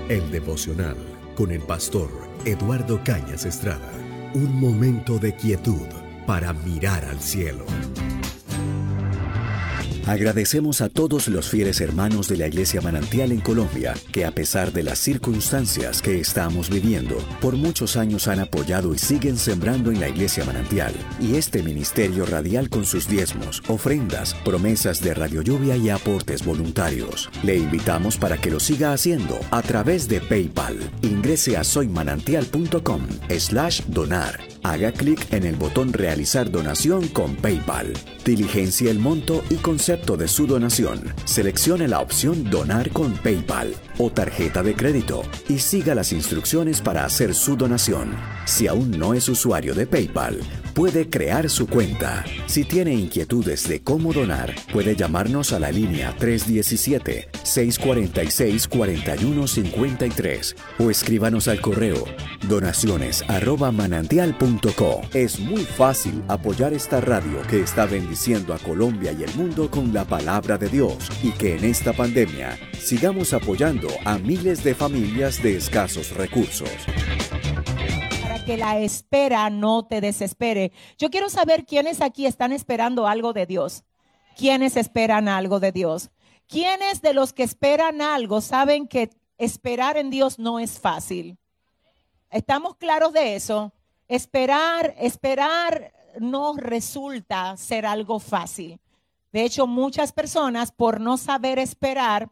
El devocional con el pastor Eduardo Cañas Estrada. Un momento de quietud para mirar al cielo. Agradecemos a todos los fieles hermanos de la Iglesia Manantial en Colombia que, a pesar de las circunstancias que estamos viviendo, por muchos años han apoyado y siguen sembrando en la Iglesia Manantial y este ministerio radial con sus diezmos, ofrendas, promesas de Radio Lluvia y aportes voluntarios. Le invitamos para que lo siga haciendo a través de PayPal. Ingrese a soymanantial.com/donar. Haga clic en el botón Realizar donación con PayPal. Diligencia el monto y concepto de su donación. Seleccione la opción Donar con PayPal o tarjeta de crédito y siga las instrucciones para hacer su donación. Si aún no es usuario de PayPal, puede crear su cuenta. Si tiene inquietudes de cómo donar, puede llamarnos a la línea 317-646-4153 o escríbanos al correo donaciones@manantial.co. Es muy fácil apoyar esta radio que está bendiciendo a Colombia y el mundo con la palabra de Dios, y que en esta pandemia sigamos apoyando a miles de familias de escasos recursos. Que la espera no te desespere. Yo quiero saber quiénes aquí están esperando algo de Dios. ¿Quiénes esperan algo de Dios? ¿Quiénes de los que esperan algo saben que esperar en Dios no es fácil? ¿Estamos claros de eso? Esperar no resulta ser algo fácil. De hecho, muchas personas, por no saber esperar,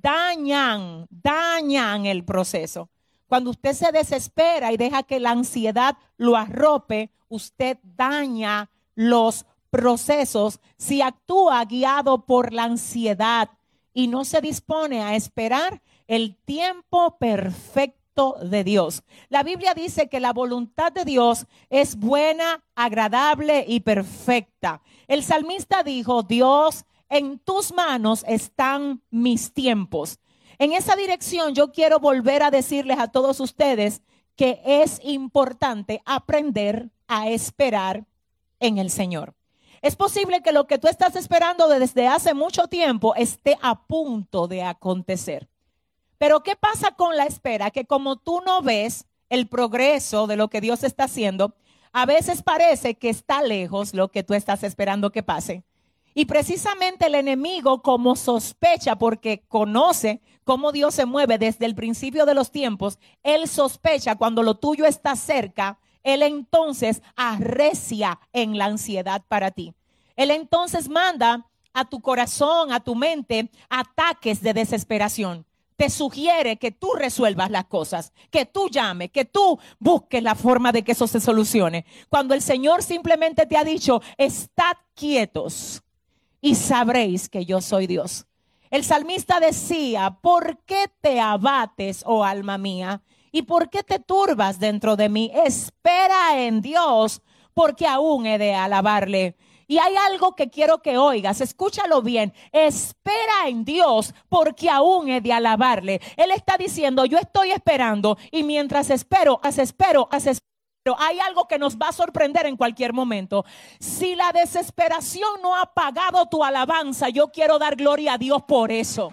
dañan el proceso. Cuando usted se desespera y deja que la ansiedad lo arrope, usted daña los procesos. Si actúa guiado por la ansiedad y no se dispone a esperar el tiempo perfecto de Dios. La Biblia dice que la voluntad de Dios es buena, agradable y perfecta. El salmista dijo: Dios, en tus manos están mis tiempos. En esa dirección yo quiero volver a decirles a todos ustedes que es importante aprender a esperar en el Señor. Es posible que lo que tú estás esperando desde hace mucho tiempo esté a punto de acontecer. Pero ¿qué pasa con la espera? Que como tú no ves el progreso de lo que Dios está haciendo, a veces parece que está lejos lo que tú estás esperando que pase. Y precisamente el enemigo, como sospecha, porque conoce cómo Dios se mueve desde el principio de los tiempos, él sospecha cuando lo tuyo está cerca, él entonces arrecia en la ansiedad para ti. Él entonces manda a tu corazón, a tu mente, ataques de desesperación. Te sugiere que tú resuelvas las cosas, que tú llames, que tú busques la forma de que eso se solucione. Cuando el Señor simplemente te ha dicho: estad quietos y sabréis que yo soy Dios. El salmista decía: ¿por qué te abates, oh alma mía? ¿Y por qué te turbas dentro de mí? Espera en Dios, porque aún he de alabarle. Y hay algo que quiero que oigas, escúchalo bien: espera en Dios, porque aún he de alabarle. Él está diciendo: yo estoy esperando, y mientras espero. Pero hay algo que nos va a sorprender en cualquier momento. Si la desesperación no ha apagado tu alabanza, yo quiero dar gloria a Dios por eso.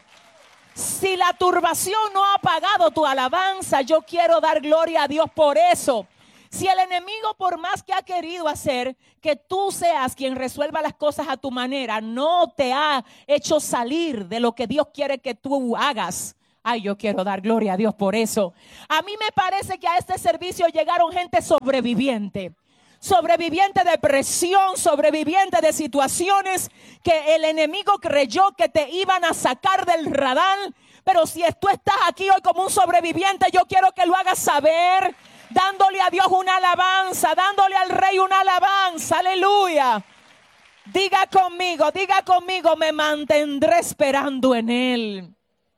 Si la turbación no ha apagado tu alabanza, yo quiero dar gloria a Dios por eso. Si el enemigo, por más que ha querido hacer que tú seas quien resuelva las cosas a tu manera, no te ha hecho salir de lo que Dios quiere que tú hagas, ay, yo quiero dar gloria a Dios por eso. A mí me parece que a este servicio llegaron gente sobreviviente de presión, sobreviviente de situaciones que el enemigo creyó que te iban a sacar del radar. Pero si tú estás aquí hoy como un sobreviviente, yo quiero que lo hagas saber, dándole a Dios una alabanza, dándole al Rey una alabanza. Aleluya. Diga conmigo, me mantendré esperando en Él.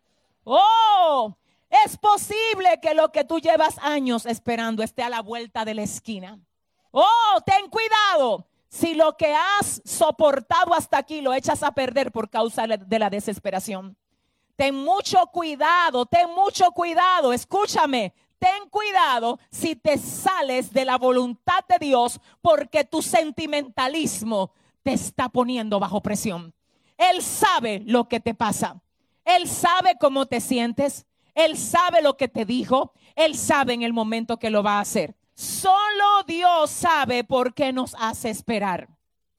Oh, es posible que lo que tú llevas años esperando esté a la vuelta de la esquina. Oh, ten cuidado si lo que has soportado hasta aquí lo echas a perder por causa de la desesperación. Ten mucho cuidado, escúchame. Ten cuidado si te sales de la voluntad de Dios porque tu sentimentalismo te está poniendo bajo presión. Él sabe lo que te pasa. Él sabe cómo te sientes. Él sabe lo que te dijo. Él sabe en el momento que lo va a hacer. Solo Dios sabe por qué nos hace esperar.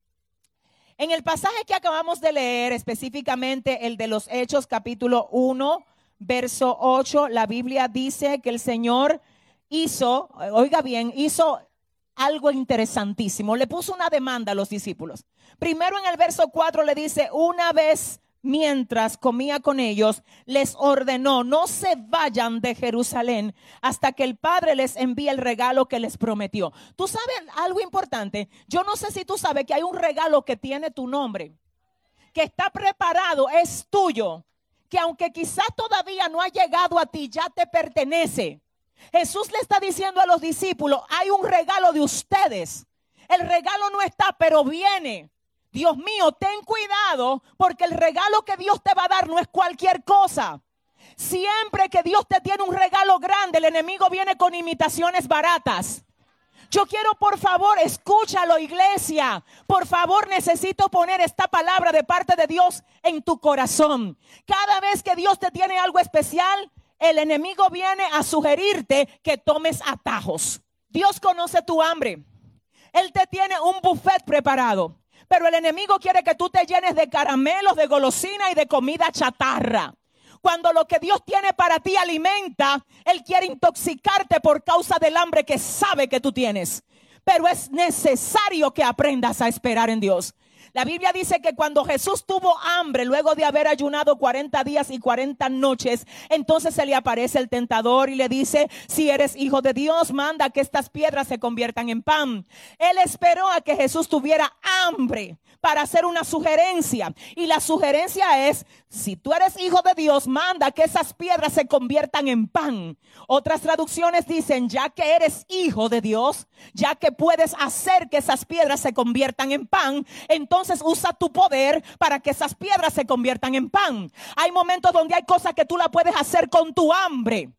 En el pasaje que acabamos de leer, específicamente el de los Hechos capítulo 1, verso 8, la Biblia dice que el Señor hizo, oiga bien, hizo algo interesantísimo. Le puso una demanda a los discípulos. Primero en el verso 4 le dice, una vez mientras comía con ellos, les ordenó, no se vayan de Jerusalén hasta que el Padre les envíe el regalo que les prometió. Tú sabes algo importante. Yo no sé si tú sabes que hay un regalo que tiene tu nombre, que está preparado, es tuyo, que aunque quizás todavía no ha llegado a ti, ya te pertenece. Jesús le está diciendo a los discípulos, hay un regalo de ustedes. El regalo no está, pero viene. Dios mío, ten cuidado, porque el regalo que Dios te va a dar no es cualquier cosa. Siempre que Dios te tiene un regalo grande, el enemigo viene con imitaciones baratas. Yo quiero, por favor, escúchalo, iglesia. Por favor, necesito poner esta palabra de parte de Dios en tu corazón. Cada vez que Dios te tiene algo especial, el enemigo viene a sugerirte que tomes atajos. Dios conoce tu hambre. Él te tiene un buffet preparado. Pero el enemigo quiere que tú te llenes de caramelos, de golosina y de comida chatarra. Cuando lo que Dios tiene para ti alimenta, Él quiere intoxicarte por causa del hambre que sabe que tú tienes. Pero es necesario que aprendas a esperar en Dios. La Biblia dice que cuando Jesús tuvo hambre, luego de haber ayunado 40 días y 40 noches, entonces se le aparece el tentador y le dice, si eres hijo de Dios, manda que estas piedras se conviertan en pan. Él esperó a que Jesús tuviera hambre para hacer una sugerencia. Y la sugerencia es, si tú eres hijo de Dios, manda que esas piedras se conviertan en pan. Otras traducciones dicen, ya que eres hijo de Dios, ya que puedes hacer que esas piedras se conviertan en pan, entonces usa tu poder para que esas piedras se conviertan en pan. Hay momentos donde hay cosas que tú la puedes hacer con tu hambre.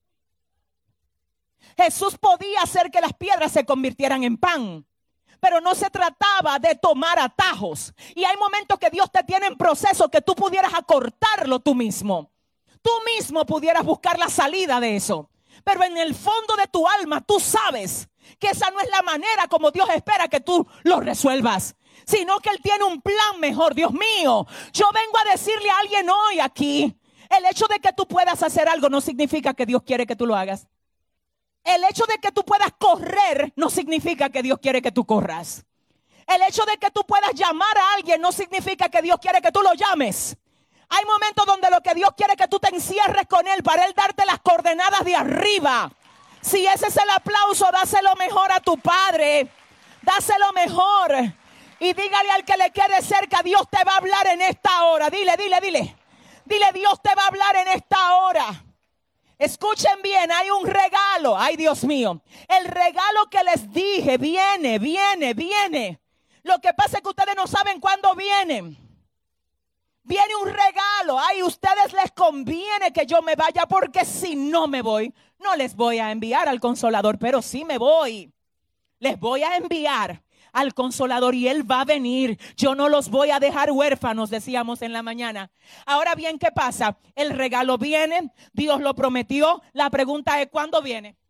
Jesús podía hacer que las piedras se convirtieran en pan, pero no se trataba de tomar atajos. Y hay momentos que Dios te tiene en proceso que tú pudieras acortarlo tú mismo. Tú mismo pudieras buscar la salida de eso. Pero en el fondo de tu alma tú sabes que esa no es la manera como Dios espera que tú lo resuelvas, sino que Él tiene un plan mejor. Dios mío, yo vengo a decirle a alguien hoy aquí, el hecho de que tú puedas hacer algo no significa que Dios quiere que tú lo hagas. El hecho de que tú puedas correr no significa que Dios quiere que tú corras. El hecho de que tú puedas llamar a alguien no significa que Dios quiere que tú lo llames. Hay momentos donde lo que Dios quiere es que tú te encierres con Él para Él darte las coordenadas de arriba. Si ese es el aplauso, dáselo mejor a tu Padre. Dáselo mejor. Y dígale al que le quede cerca, Dios te va a hablar en esta hora. Dile, Dios te va a hablar en esta hora. Escuchen bien, hay un regalo. Ay, Dios mío. El regalo que les dije viene. Lo que pasa es que ustedes no saben cuándo viene. Viene un regalo. Ay, a ustedes les conviene que yo me vaya, porque si no me voy, no les voy a enviar al Consolador, pero sí me voy. Les voy a enviar al Consolador y Él va a venir. Yo no los voy a dejar huérfanos, decíamos en la mañana. Ahora bien, ¿qué pasa? El regalo viene, Dios lo prometió. La pregunta es, ¿cuándo viene?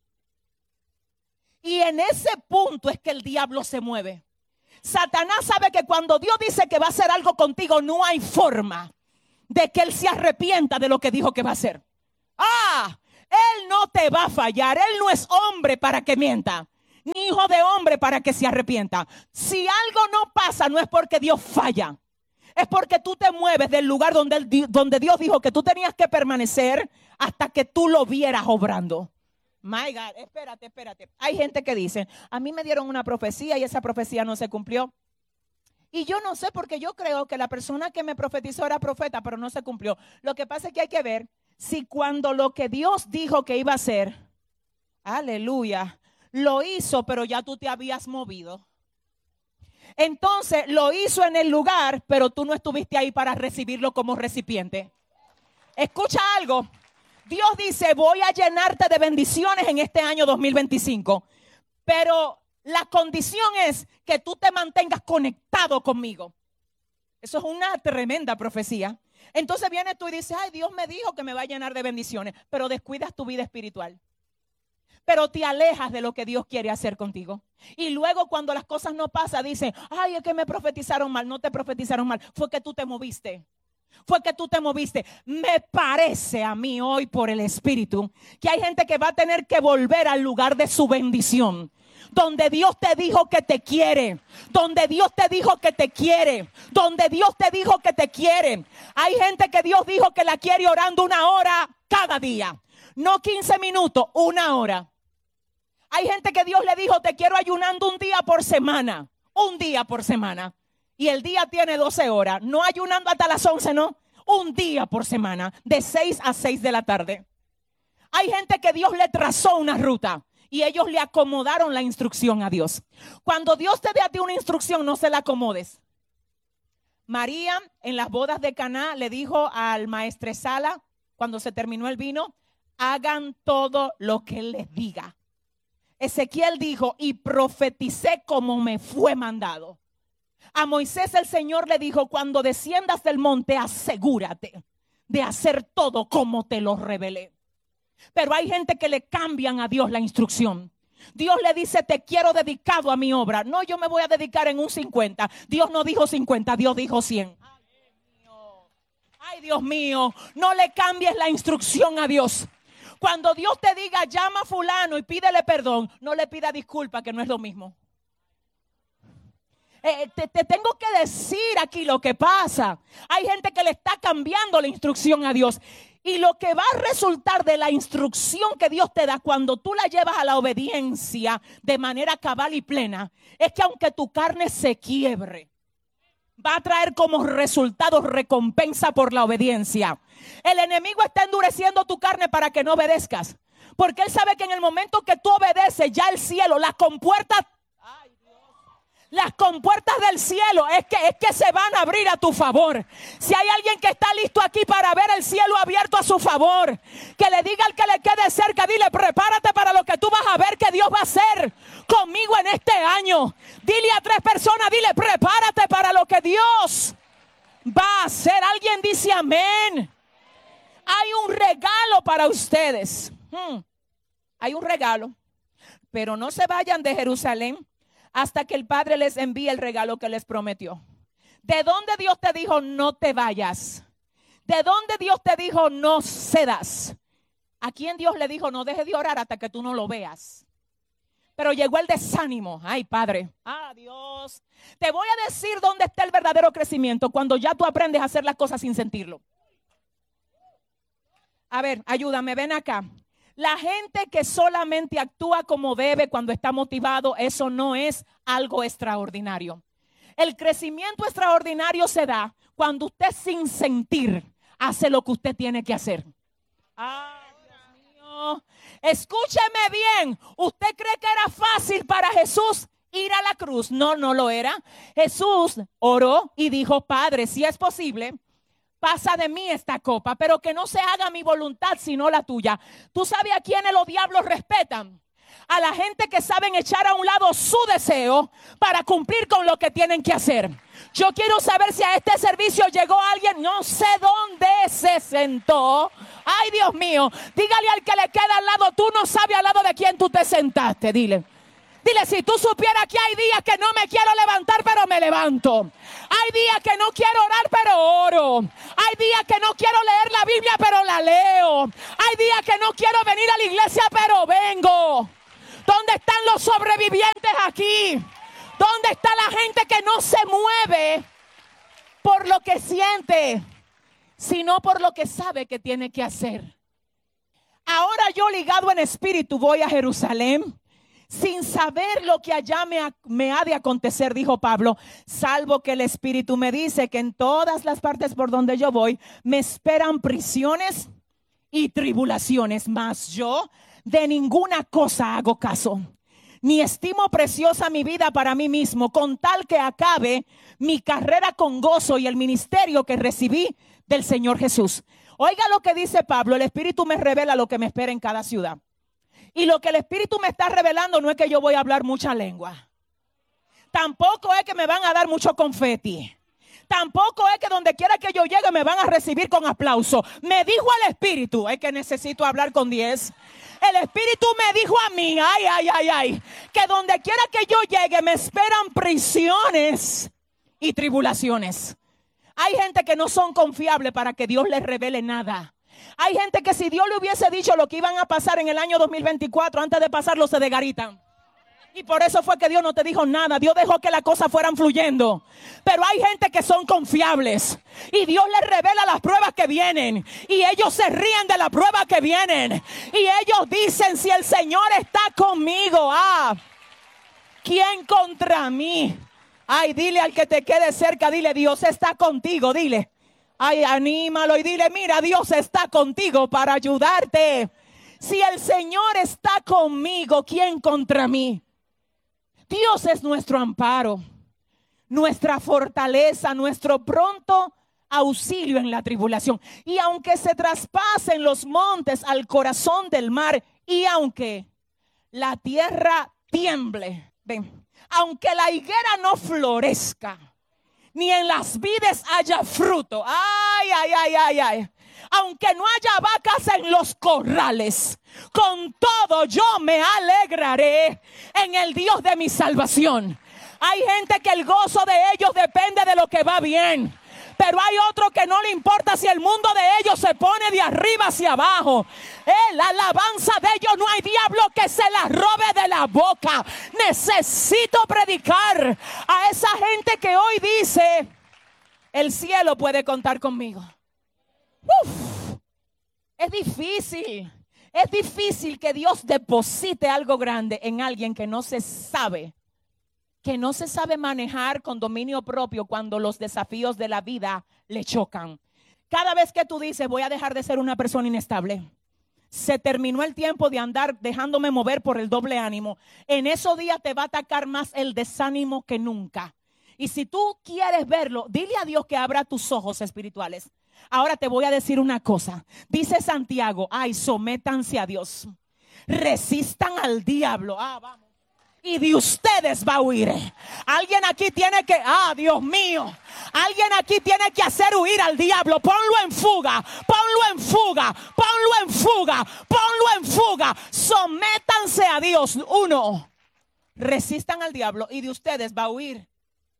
Y en ese punto es que el diablo se mueve. Satanás sabe que cuando Dios dice que va a hacer algo contigo, no hay forma de que Él se arrepienta de lo que dijo que va a hacer. Él no te va a fallar. Él no es hombre para que mienta, ni hijo de hombre para que se arrepienta. Si algo no pasa, no es porque Dios falla. Es porque tú te mueves del lugar donde Dios dijo que tú tenías que permanecer hasta que tú lo vieras obrando. My God, espérate. Hay gente que dice, a mí me dieron una profecía y esa profecía no se cumplió. Y yo no sé, porque yo creo que la persona que me profetizó era profeta, pero no se cumplió. Lo que pasa es que hay que ver si cuando lo que Dios dijo que iba a hacer, aleluya, lo hizo, pero ya tú te habías movido. Entonces lo hizo en el lugar, pero tú no estuviste ahí para recibirlo como recipiente. Escucha algo. Dios dice, voy a llenarte de bendiciones en este año 2025. Pero la condición es que tú te mantengas conectado conmigo. Eso es una tremenda profecía. Entonces vienes tú y dices, ay, Dios me dijo que me va a llenar de bendiciones, pero descuidas tu vida espiritual. Pero te alejas de lo que Dios quiere hacer contigo. Y luego cuando las cosas no pasan, dicen, ay, es que me profetizaron mal. No te profetizaron mal, fue que tú te moviste. Fue que tú te moviste. Me parece a mí hoy por el Espíritu que hay gente que va a tener que volver al lugar de su bendición. Donde Dios te dijo que te quiere. Donde Dios te dijo que te quiere. Donde Dios te dijo que te quiere. Hay gente que Dios dijo que la quiere orando 1 hora cada día. No 15 minutos, 1 hora. Hay gente que Dios le dijo, te quiero ayunando 1 día por semana. 1 día por semana. Y el día tiene 12 horas. No ayunando hasta las 11, no. 1 día por semana. De 6 a 6 de la tarde. Hay gente que Dios le trazó una ruta. Y ellos le acomodaron la instrucción a Dios. Cuando Dios te dé a ti una instrucción, no se la acomodes. María en las bodas de Caná le dijo al maestresala, cuando se terminó el vino, hagan todo lo que él les diga. Ezequiel dijo, y profeticé como me fue mandado. A Moisés el Señor le dijo, cuando desciendas del monte, asegúrate de hacer todo como te lo revelé. Pero hay gente que le cambian a Dios la instrucción. Dios le dice, te quiero dedicado a mi obra. No, yo me voy a dedicar en un 50. Dios no dijo 50, Dios dijo 100. Ay, Dios mío, no le cambies la instrucción a Dios. Cuando Dios te diga, llama a fulano y pídele perdón, no le pida disculpa, que no es lo mismo. Te tengo que decir aquí lo que pasa. Hay gente que le está cambiando la instrucción a Dios. Y lo que va a resultar de la instrucción que Dios te da cuando tú la llevas a la obediencia de manera cabal y plena, es que aunque tu carne se quiebre, va a traer como resultado recompensa por la obediencia. El enemigo está endureciendo tu carne para que no obedezcas. Porque él sabe que en el momento que tú obedeces, ya el cielo, las compuertas del cielo es que se van a abrir a tu favor. Si hay alguien que está listo aquí para ver el cielo abierto a su favor, que le diga al que le quede cerca, dile, prepárate para lo que tú vas a ver que Dios va a hacer conmigo en este año. Dile a 3 personas, dile, prepárate para lo que Dios va a hacer. Alguien dice amén. Hay un regalo para ustedes. Hay un regalo. Pero no se vayan de Jerusalén hasta que el Padre les envíe el regalo que les prometió. ¿De dónde Dios te dijo no te vayas? ¿De dónde Dios te dijo no cedas? ¿A quién Dios le dijo no dejes de orar hasta que tú no lo veas? Pero llegó el desánimo. Ay, Padre. Dios. Te voy a decir dónde está el verdadero crecimiento. Cuando ya tú aprendes a hacer las cosas sin sentirlo. A ver, ayúdame, ven acá. La gente que solamente actúa como debe cuando está motivado, eso no es algo extraordinario. El crecimiento extraordinario se da cuando usted sin sentir hace lo que usted tiene que hacer. Dios mío. Escúcheme bien. ¿Usted cree que era fácil para Jesús ir a la cruz? No, no lo era. Jesús oró y dijo, Padre, si es posible, pasa de mí esta copa, pero que no se haga mi voluntad sino la tuya. ¿Tú sabes a quiénes los diablos respetan? A la gente que saben echar a un lado su deseo para cumplir con lo que tienen que hacer. Yo quiero saber si a este servicio llegó alguien, no sé dónde se sentó. Ay, Dios mío, dígale al que le queda al lado, tú no sabes al lado de quién tú te sentaste, dile. Dile, si tú supieras que hay días que no me quiero levantar, pero me levanto. Hay días que no quiero orar, pero oro. Hay días que no quiero leer la Biblia, pero la leo. Hay días que no quiero venir a la iglesia, pero vengo. ¿Dónde están los sobrevivientes aquí? ¿Dónde está la gente que no se mueve por lo que siente, sino por lo que sabe que tiene que hacer? Ahora yo, ligado en espíritu, voy a Jerusalén sin saber lo que allá me ha de acontecer, dijo Pablo, salvo que el Espíritu me dice que en todas las partes por donde yo voy me esperan prisiones y tribulaciones, mas yo de ninguna cosa hago caso, ni estimo preciosa mi vida para mí mismo, con tal que acabe mi carrera con gozo y el ministerio que recibí del Señor Jesús. Oiga lo que dice Pablo, el Espíritu me revela lo que me espera en cada ciudad. Y lo que el Espíritu me está revelando no es que yo voy a hablar mucha lengua. Tampoco es que me van a dar mucho confeti. Tampoco es que donde quiera que yo llegue me van a recibir con aplauso. Me dijo el Espíritu, es que necesito hablar con 10. El Espíritu me dijo a mí, que donde quiera que yo llegue me esperan prisiones y tribulaciones. Hay gente que no son confiables para que Dios les revele nada. Hay gente que si Dios le hubiese dicho lo que iban a pasar en el año 2024, antes de pasarlo se desgaritan. Y por eso fue que Dios no te dijo nada. Dios dejó que las cosas fueran fluyendo. Pero hay gente que son confiables. Y Dios les revela las pruebas que vienen. Y ellos se ríen de las pruebas que vienen. Y ellos dicen, si el Señor está conmigo, ¿quién contra mí? Ay, dile al que te quede cerca, dile, Dios está contigo, dile. Ay, anímalo y dile, mira, Dios está contigo para ayudarte. Si el Señor está conmigo, ¿quién contra mí? Dios es nuestro amparo, nuestra fortaleza, nuestro pronto auxilio en la tribulación. Y aunque se traspasen los montes al corazón del mar, y aunque la tierra tiemble, ven, aunque la higuera no florezca, ni en las vides haya fruto, aunque no haya vacas en los corrales, con todo yo me alegraré en el Dios de mi salvación. Hay gente que el gozo de ellos depende de lo que va bien. Pero hay otro que no le importa si el mundo de ellos se pone de arriba hacia abajo. La alabanza de ellos no hay diablo que se la robe de la boca. Necesito predicar a esa gente que hoy dice, el cielo puede contar conmigo. Es difícil que Dios deposite algo grande en alguien que no se sabe manejar con dominio propio cuando los desafíos de la vida le chocan. Cada vez que tú dices, voy a dejar de ser una persona inestable, se terminó el tiempo de andar dejándome mover por el doble ánimo, en esos días te va a atacar más el desánimo que nunca. Y si tú quieres verlo, dile a Dios que abra tus ojos espirituales. Ahora te voy a decir una cosa. Dice Santiago, sométanse a Dios, resistan al diablo. Vamos. Y de ustedes va a huir. Alguien aquí tiene que, Dios mío, alguien aquí tiene que hacer huir al diablo. Ponlo en fuga, ponlo en fuga, ponlo en fuga, ponlo en fuga. Sométanse a Dios. 1, resistan al diablo y de ustedes va a huir.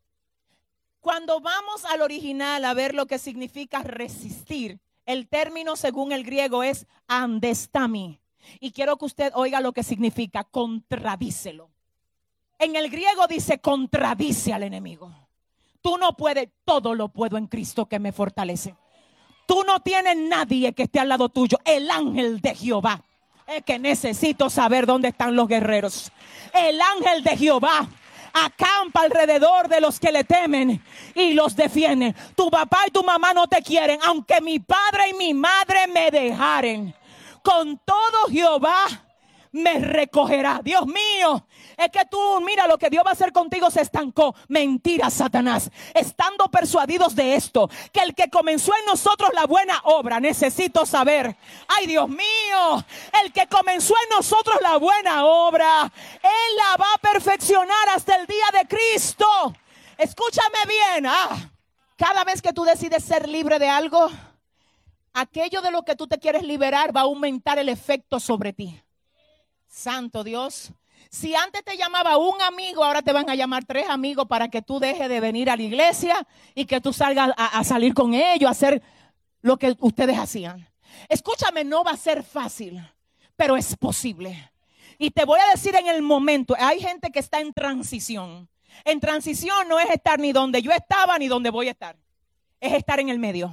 Cuando vamos al original a ver lo que significa resistir, el término según el griego es andestami. Y quiero que usted oiga lo que significa, contradícelo. En el griego dice contradice al enemigo. Tú no puedes, todo lo puedo en Cristo que me fortalece. Tú no tienes nadie que esté al lado tuyo. El ángel de Jehová. Es que necesito saber dónde están los guerreros. El ángel de Jehová acampa alrededor de los que le temen y los defiende. Tu papá y tu mamá no te quieren, aunque mi padre y mi madre me dejaren. Con todo Jehová me recogerá. Dios mío, es que tú mira lo que Dios va a hacer contigo se estancó. Mentira, Satanás. Estando persuadidos de esto, que el que comenzó en nosotros la buena obra, necesito saber, ay Dios mío, el que comenzó en nosotros la buena obra, Él la va a perfeccionar hasta el día de Cristo. Escúchame bien, cada vez que tú decides ser libre de algo, aquello de lo que tú te quieres liberar va a aumentar el efecto sobre ti. Santo Dios. Si antes te llamaba un amigo, ahora te van a llamar 3 amigos para que tú dejes de venir a la iglesia y que tú salgas a salir con ellos, a hacer lo que ustedes hacían. Escúchame, no va a ser fácil, pero es posible. Y te voy a decir en el momento, hay gente que está en transición. En transición no es estar ni donde yo estaba ni donde voy a estar. Es estar en el medio.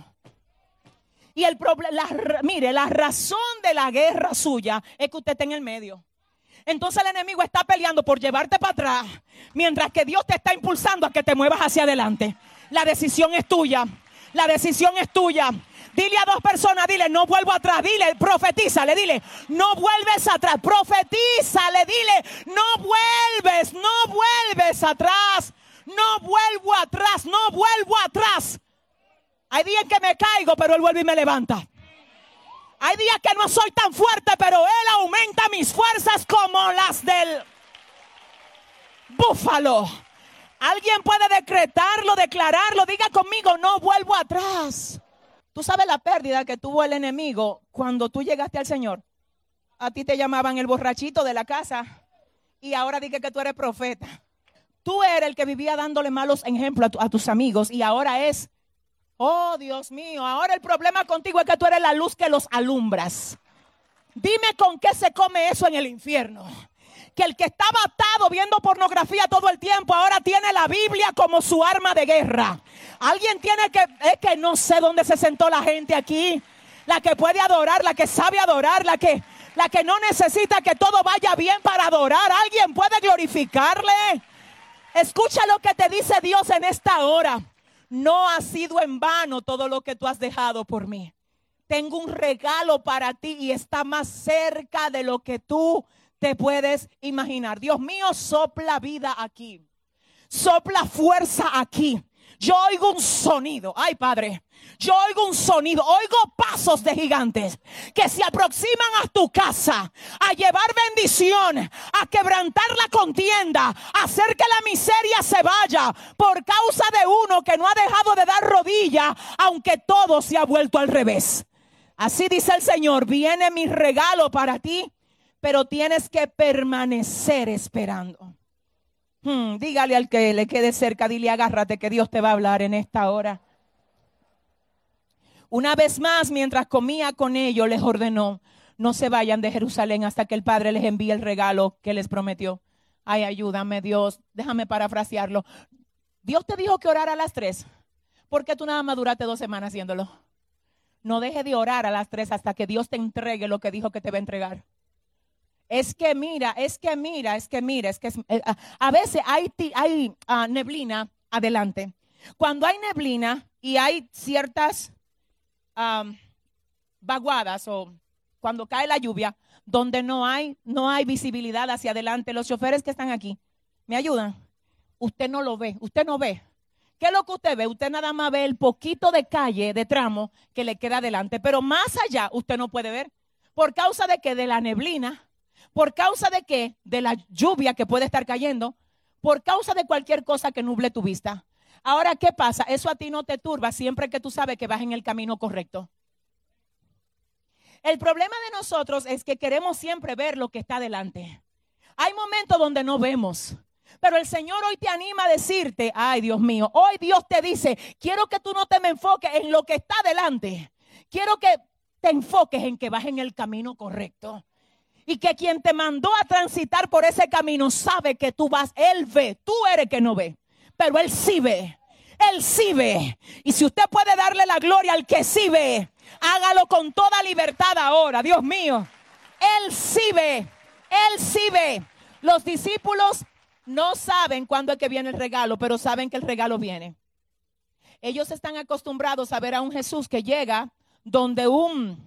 Y el problema, mire, la razón de la guerra suya es que usted está en el medio. Entonces el enemigo está peleando por llevarte para atrás, mientras que Dios te está impulsando a que te muevas hacia adelante. La decisión es tuya. La decisión es tuya. Dile a 2 personas, dile, no vuelvo atrás. Dile, profetízale, dile, no vuelves atrás. Profetízale, dile, no vuelves atrás. No vuelvo atrás, no vuelvo atrás. Hay días que me caigo, pero Él vuelve y me levanta. Hay días que no soy tan fuerte, pero Él aumenta mis fuerzas como las del búfalo. Alguien puede decretarlo, declararlo. Diga conmigo, no vuelvo atrás. Tú sabes la pérdida que tuvo el enemigo cuando tú llegaste al Señor. A ti te llamaban el borrachito de la casa y ahora dije que tú eres profeta. Tú eres el que vivía dándole malos ejemplos a tus amigos y ahora es, oh Dios mío, ahora el problema contigo es que tú eres la luz que los alumbras. Dime con qué se come eso en el infierno. Que el que estaba atado viendo pornografía todo el tiempo ahora tiene la Biblia como su arma de guerra. Alguien tiene que, es que no sé dónde se sentó la gente aquí. La que puede adorar, la que sabe adorar, la que no necesita que todo vaya bien para adorar. Alguien puede glorificarle. Escucha lo que te dice Dios en esta hora. No ha sido en vano todo lo que tú has dejado por mí. Tengo un regalo para ti y está más cerca de lo que tú te puedes imaginar. Dios mío, sopla vida aquí. Sopla fuerza aquí. Yo oigo un sonido. Ay, Padre. Yo oigo un sonido. Oigo pasos de gigantes que se aproximan a tu casa a llevar bendición, a quebrantar la contienda, a hacer que la miseria se vaya por causa de uno que no ha dejado de dar rodilla, aunque todo se ha vuelto al revés. Así dice el Señor, viene mi regalo para ti, pero tienes que permanecer esperando. Dígale al que le quede cerca, dile agárrate que Dios te va a hablar en esta hora. Una vez más, mientras comía con ellos, les ordenó, no se vayan de Jerusalén hasta que el Padre les envíe el regalo que les prometió. Ay, ayúdame Dios, déjame parafrasearlo. Dios te dijo que orara a las 3. ¿Por qué tú nada más duraste 2 semanas haciéndolo? No deje de orar a las 3 hasta que Dios te entregue lo que dijo que te va a entregar. A veces hay neblina adelante. Cuando hay neblina y hay ciertas vaguadas o cuando cae la lluvia, donde no hay visibilidad hacia adelante, los choferes que están aquí, ¿me ayudan? Usted no lo ve, usted no ve. ¿Qué es lo que usted ve? Usted nada más ve el poquito de calle, de tramo que le queda adelante, pero más allá usted no puede ver. ¿Por causa de qué? De la neblina. ¿Por causa de qué? De la lluvia que puede estar cayendo. Por causa de cualquier cosa que nuble tu vista. Ahora, ¿qué pasa? Eso a ti no te turba siempre que tú sabes que vas en el camino correcto. El problema de nosotros es que queremos siempre ver lo que está delante. Hay momentos donde no vemos. Pero el Señor hoy te anima a decirte, ay Dios mío, hoy Dios te dice, quiero que tú no te me enfoques en lo que está delante. Quiero que te enfoques en que vas en el camino correcto. Y que quien te mandó a transitar por ese camino sabe que tú vas, Él ve, tú eres que no ve, pero Él sí ve, Él sí ve. Y si usted puede darle la gloria al que sí ve, hágalo con toda libertad ahora, Dios mío. Él sí ve, Él sí ve. Los discípulos no saben cuándo es que viene el regalo, pero saben que el regalo viene. Ellos están acostumbrados a ver a un Jesús que llega donde un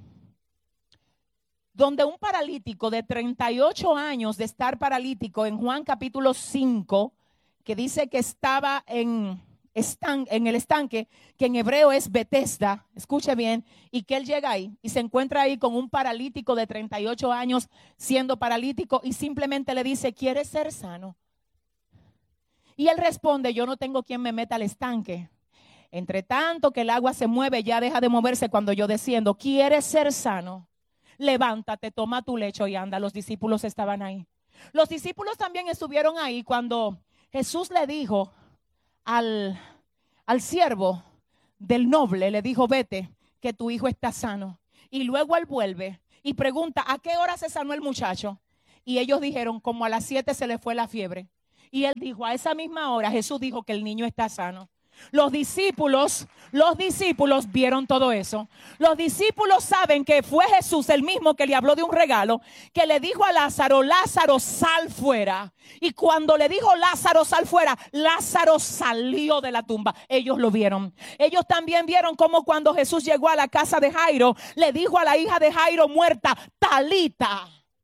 paralítico de 38 años de estar paralítico, en Juan capítulo 5, que dice que estaba en el estanque, que en hebreo es Betesda, escuche bien, y que él llega ahí y se encuentra ahí con un paralítico de 38 años siendo paralítico y simplemente le dice, ¿quieres ser sano? Y él responde, yo no tengo quien me meta al estanque. Entre tanto que el agua se mueve, ya deja de moverse cuando yo desciendo. ¿Quieres ser sano? Levántate, toma tu lecho y anda. Los discípulos estaban ahí. Los discípulos también estuvieron ahí cuando Jesús le dijo al siervo del noble, le dijo, vete, que tu hijo está sano. Y luego él vuelve y pregunta, ¿a qué hora se sanó el muchacho? Y ellos dijeron, como a las 7 se le fue la fiebre. Y él dijo, a esa misma hora Jesús dijo que el niño está sano. Los discípulos vieron todo eso. Los discípulos saben que fue Jesús el mismo que le habló de un regalo, que le dijo a Lázaro, Lázaro, sal fuera. Y cuando le dijo Lázaro, sal fuera, Lázaro salió de la tumba. Ellos lo vieron. Ellos también vieron cómo cuando Jesús llegó a la casa de Jairo, le dijo a la hija de Jairo muerta, Talita,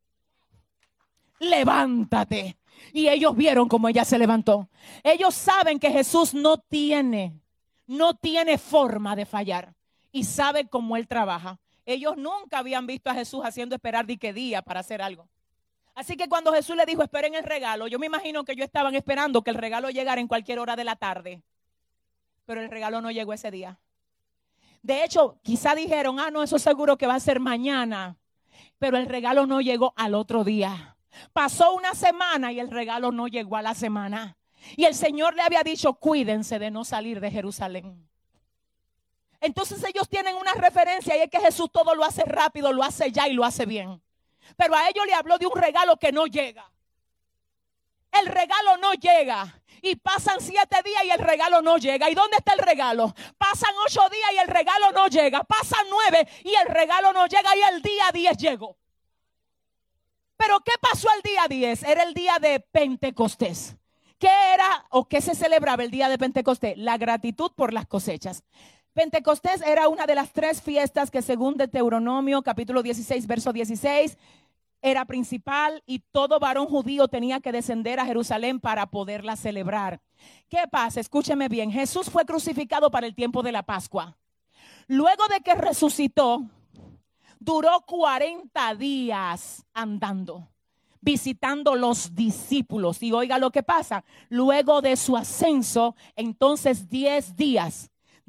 levántate. Y ellos vieron cómo ella se levantó. Ellos saben que Jesús no tiene forma de fallar. Y sabe cómo Él trabaja. Ellos nunca habían visto a Jesús haciendo esperar de qué día para hacer algo. Así que cuando Jesús le dijo, esperen el regalo, yo me imagino que ellos estaban esperando que el regalo llegara en cualquier hora de la tarde. Pero el regalo no llegó ese día. De hecho, quizá dijeron, no, eso seguro que va a ser mañana. Pero el regalo no llegó al otro día. Pasó una semana y el regalo no llegó a la semana. Y el Señor le había dicho, cuídense de no salir de Jerusalén. Entonces ellos tienen una referencia y es que Jesús todo lo hace rápido, lo hace ya y lo hace bien. Pero a ellos le habló de un regalo que no llega. El regalo no llega. Y pasan 7 días y el regalo no llega. ¿Y dónde está el regalo? Pasan 8 días y el regalo no llega. Pasan 9 y el regalo no llega. Y el día 10 llegó. Pero ¿qué pasó el día 10? Era el día de Pentecostés. ¿Qué era o qué se celebraba el día de Pentecostés? La gratitud por las cosechas. Pentecostés era una de las 3 fiestas que según Deuteronomio capítulo 16 verso 16 era principal y todo varón judío tenía que descender a Jerusalén para poderla celebrar. ¿Qué pasa? Escúcheme bien. Jesús fue crucificado para el tiempo de la Pascua. Luego de que resucitó, duró 40 días andando, visitando los discípulos. Y oiga lo que pasa. Luego de su ascenso, entonces 10 días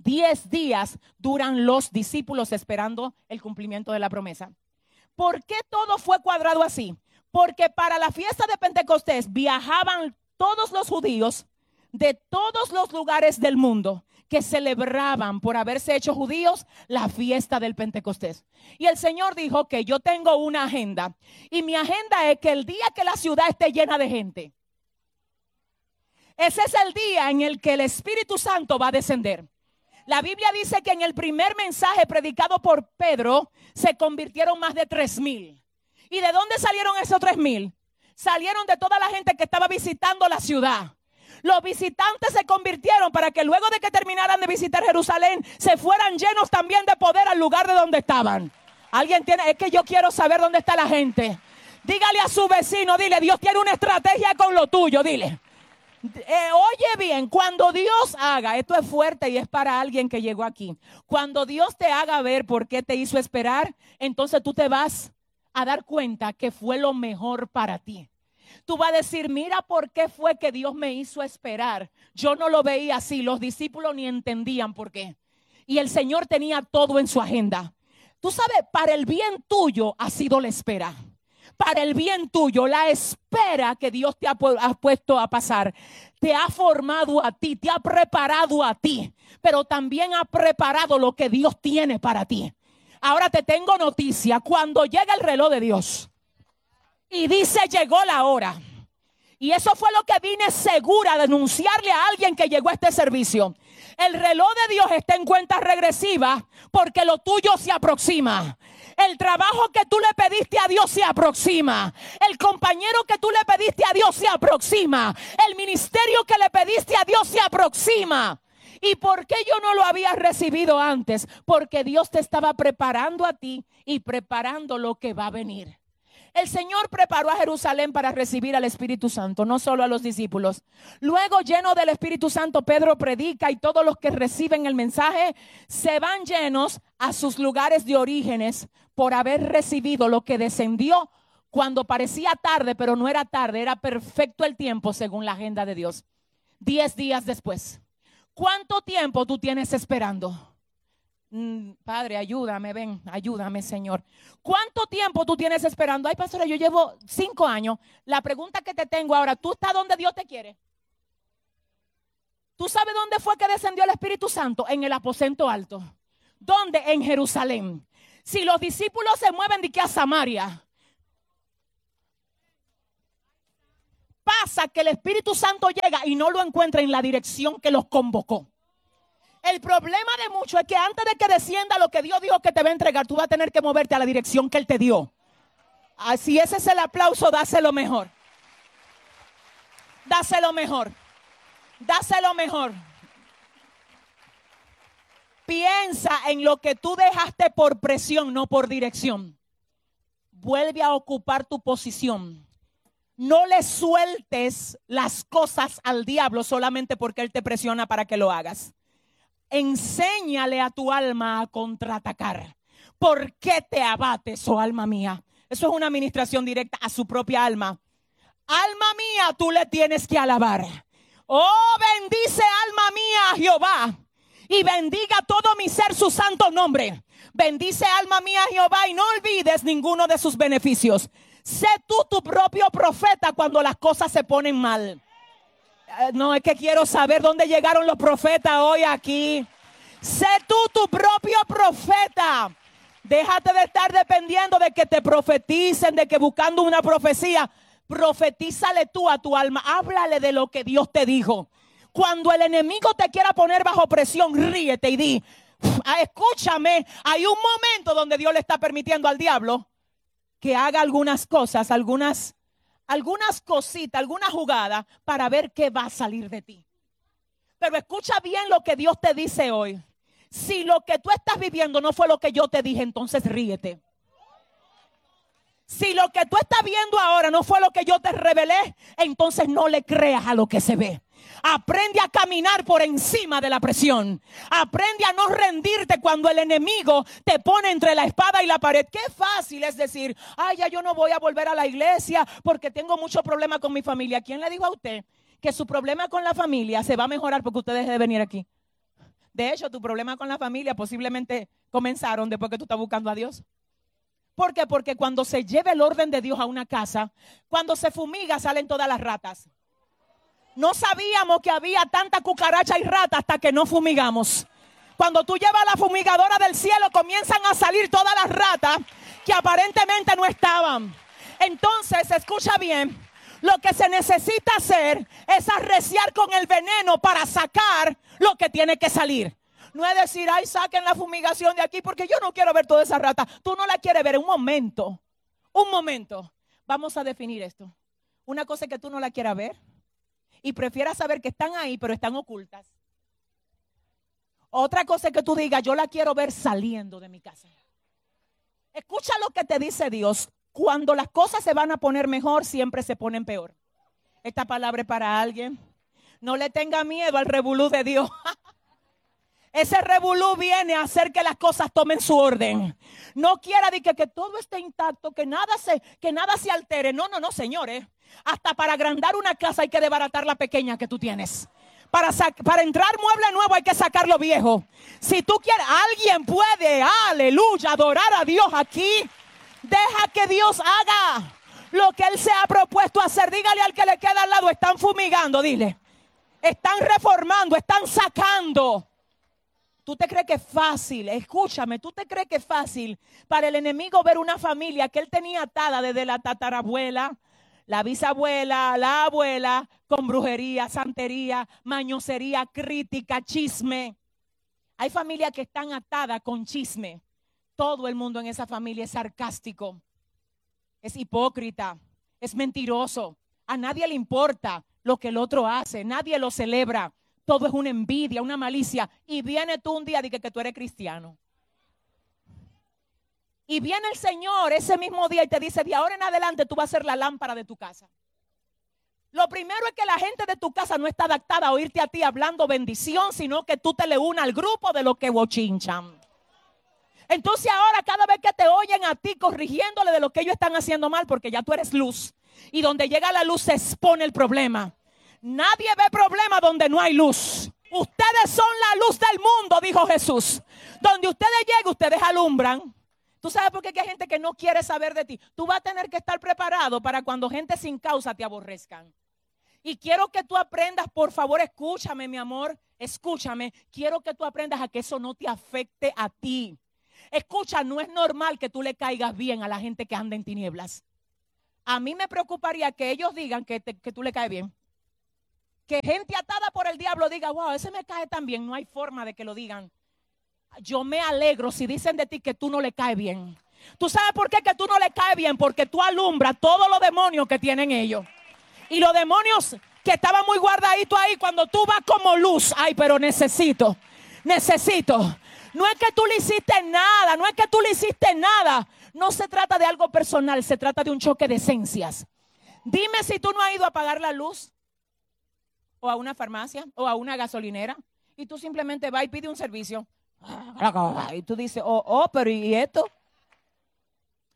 duran los discípulos esperando el cumplimiento de la promesa. ¿Por qué todo fue cuadrado así? Porque para la fiesta de Pentecostés viajaban todos los judíos de todos los lugares del mundo que celebraban por haberse hecho judíos la fiesta del Pentecostés. Y el Señor dijo que yo tengo una agenda y mi agenda es que el día que la ciudad esté llena de gente, ese es el día en el que el Espíritu Santo va a descender. La Biblia dice que en el primer mensaje predicado por Pedro se convirtieron más de 3,000. ¿Y de dónde salieron esos 3,000? Salieron de toda la gente que estaba visitando la ciudad. Los visitantes se convirtieron para que luego de que terminaran de visitar Jerusalén se fueran llenos también de poder al lugar de donde estaban. Alguien tiene, es que yo quiero saber dónde está la gente. Dígale a su vecino, dile, Dios tiene una estrategia con lo tuyo, dile. Oye bien, cuando Dios haga, esto es fuerte y es para alguien que llegó aquí. Cuando Dios te haga ver por qué te hizo esperar, entonces tú te vas a dar cuenta que fue lo mejor para ti. Tú vas a decir, mira por qué fue que Dios me hizo esperar. Yo no lo veía así, los discípulos ni entendían por qué. Y el Señor tenía todo en su agenda. Tú sabes, para el bien tuyo ha sido la espera. Para el bien tuyo, la espera que Dios te ha puesto a pasar, te ha formado a ti, te ha preparado a ti, pero también ha preparado lo que Dios tiene para ti. Ahora te tengo noticia, cuando llega el reloj de Dios y dice llegó la hora, y eso fue lo que vine segura a denunciarle a alguien que llegó a este servicio. El reloj de Dios está en cuenta regresiva porque lo tuyo se aproxima. El trabajo que tú le pediste a Dios se aproxima. El compañero que tú le pediste a Dios se aproxima. El ministerio que le pediste a Dios se aproxima. ¿Y por qué yo no lo había recibido antes? Porque Dios te estaba preparando a ti y preparando lo que va a venir. El Señor preparó a Jerusalén para recibir al Espíritu Santo, no solo a los discípulos. Luego, lleno del Espíritu Santo, Pedro predica y todos los que reciben el mensaje se van llenos a sus lugares de orígenes por haber recibido lo que descendió cuando parecía tarde, pero no era tarde, era perfecto el tiempo según la agenda de Dios. 10 días después. ¿Cuánto tiempo tú tienes esperando? Padre, ayúdame, ven, ayúdame, Señor. ¿Cuánto tiempo tú tienes esperando? Ay, pastora, yo llevo 5 años. La pregunta que te tengo ahora, ¿tú estás donde Dios te quiere? ¿Tú sabes dónde fue que descendió el Espíritu Santo? En el aposento alto. ¿Dónde? En Jerusalén. Si los discípulos se mueven de que a Samaria, pasa que el Espíritu Santo llega y no lo encuentra en la dirección que los convocó. El problema de muchos es que antes de que descienda lo que Dios dijo que te va a entregar, tú vas a tener que moverte a la dirección que Él te dio. Si ese es el aplauso, dáselo mejor. Dáselo mejor. Dáselo mejor. Piensa en lo que tú dejaste por presión, no por dirección. Vuelve a ocupar tu posición. No le sueltes las cosas al diablo solamente porque él te presiona para que lo hagas. Enséñale a tu alma a contraatacar. ¿Por qué te abates, oh alma mía? Eso es una administración directa a su propia alma. Alma mía, tú le tienes que alabar. Oh, bendice alma mía a Jehová, y bendiga todo mi ser su santo nombre. Bendice alma mía a Jehová y no olvides ninguno de sus beneficios. Sé tú tu propio profeta cuando las cosas se ponen mal. No, es que quiero saber dónde llegaron los profetas hoy aquí. Sé tú tu propio profeta. Déjate de estar dependiendo de que te profeticen, de que buscando una profecía. Profetízale tú a tu alma. Háblale de lo que Dios te dijo. Cuando el enemigo te quiera poner bajo presión, ríete y di: escúchame, hay un momento donde Dios le está permitiendo al diablo que haga algunas cosas, algunas cositas, alguna jugada para ver qué va a salir de ti. Pero escucha bien lo que Dios te dice hoy. Si lo que tú estás viviendo no fue lo que yo te dije, entonces ríete. Si lo que tú estás viendo ahora no fue lo que yo te revelé, entonces no le creas a lo que se ve. Aprende a caminar por encima de la presión. Aprende a no rendirte cuando el enemigo te pone entre la espada y la pared. Qué fácil es decir: ay, ya yo no voy a volver a la iglesia porque tengo mucho problema con mi familia. ¿Quién le dijo a usted que su problema con la familia se va a mejorar porque usted deje de venir aquí? De hecho, tu problema con la familia posiblemente comenzaron después que tú estás buscando a Dios. ¿Por qué? Porque cuando se lleva el orden de Dios a una casa, cuando se fumiga salen todas las ratas. No sabíamos que había tanta cucaracha y rata hasta que no fumigamos. Cuando tú llevas la fumigadora del cielo, comienzan a salir todas las ratas que aparentemente no estaban. Entonces, escucha bien, lo que se necesita hacer es arreciar con el veneno para sacar lo que tiene que salir. No es decir: ay, saquen la fumigación de aquí porque yo no quiero ver toda esa rata. Tú no la quieres ver. Un momento. Vamos a definir esto. Una cosa es que tú no la quieras ver y prefieras saber que están ahí, pero están ocultas. Otra cosa es que tú digas: yo la quiero ver saliendo de mi casa. Escucha lo que te dice Dios. Cuando las cosas se van a poner mejor, siempre se ponen peor. Esta palabra es para alguien. No le tenga miedo al revolú de Dios. Ese revolú viene a hacer que las cosas tomen su orden. No quiera decir que todo esté intacto, que nada se altere. No, señores. Hasta para agrandar una casa hay que desbaratar la pequeña que tú tienes. Para entrar mueble nuevo hay que sacar lo viejo. Si tú quieres, alguien puede, aleluya, adorar a Dios aquí. Deja que Dios haga lo que Él se ha propuesto hacer. Dígale al que le queda al lado: están fumigando, dile. Están reformando, están sacando. ¿Tú te crees que es fácil? Escúchame, ¿tú te crees que es fácil para el enemigo ver una familia que él tenía atada desde la tatarabuela, la bisabuela, la abuela, con brujería, santería, mañosería, crítica, chisme? Hay familias que están atadas con chisme. Todo el mundo en esa familia es sarcástico, es hipócrita, es mentiroso. A nadie le importa lo que el otro hace, nadie lo celebra. Todo es una envidia, una malicia. Y viene tú un día y dices que tú eres cristiano. Y viene el Señor ese mismo día y te dice: de ahora en adelante tú vas a ser la lámpara de tu casa. Lo primero es que la gente de tu casa no está adaptada a oírte a ti hablando bendición, sino que tú te le unas al grupo de los que bochinchan. Entonces ahora cada vez que te oyen a ti corrigiéndole de lo que ellos están haciendo mal, porque ya tú eres luz. Y donde llega la luz se expone el problema. Nadie ve problema donde no hay luz. Ustedes son la luz del mundo, dijo Jesús. Donde ustedes lleguen, ustedes alumbran. ¿Tú sabes por qué hay gente que no quiere saber de ti? Tú vas a tener que estar preparado para cuando gente sin causa te aborrezcan. Y quiero que tú aprendas, por favor, escúchame, mi amor, escúchame. Quiero que tú aprendas a que eso no te afecte a ti. Escucha, no es normal que tú le caigas bien a la gente que anda en tinieblas. A mí me preocuparía que ellos digan que tú le caes bien. Que gente atada por el diablo diga: wow, ese me cae tan bien. No hay forma de que lo digan. Yo me alegro si dicen de ti que tú no le caes bien. ¿Tú sabes por qué que tú no le caes bien? Porque tú alumbras todos los demonios que tienen ellos. Y los demonios que estaban muy guardaditos ahí, cuando tú vas como luz: ay, pero necesito. No es que tú le hiciste nada, No se trata de algo personal, se trata de un choque de esencias. Dime si tú no has ido a apagar la luz, o a una farmacia, o a una gasolinera, y tú simplemente vas y pides un servicio. Y tú dices: pero ¿y esto?